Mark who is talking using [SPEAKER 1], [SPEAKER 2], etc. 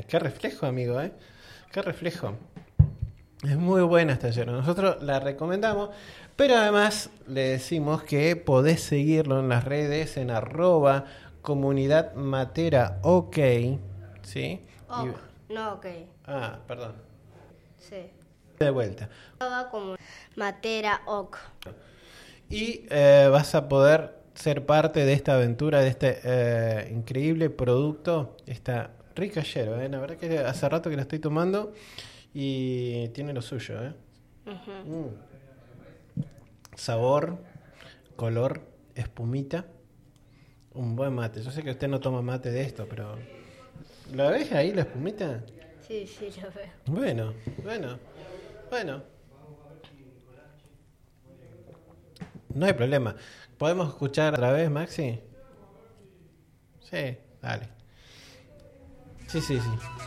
[SPEAKER 1] qué reflejo, amigo, ¿eh? Qué reflejo. Es muy buena esta yerba. Nosotros la recomendamos, pero además le decimos que podés seguirlo en las redes en @comunidad matera ok, ¿sí?
[SPEAKER 2] Ok, no, ok.
[SPEAKER 1] Perdón.
[SPEAKER 2] Sí.
[SPEAKER 1] De vuelta.
[SPEAKER 2] Como Matera Ok.
[SPEAKER 1] Y vas a poder ser parte de esta aventura, de este increíble producto, esta rica yerba, ¿eh? La verdad que hace rato que la estoy tomando y tiene lo suyo, ¿eh? Sabor, color, espumita, un buen mate. Yo sé que usted no toma mate de esto, pero ¿la ves ahí la espumita?
[SPEAKER 2] Sí, sí, lo veo.
[SPEAKER 1] Bueno, bueno, bueno. No hay problema. ¿Podemos escuchar otra vez, Maxi? Sí, dale. Sí, sí, sí.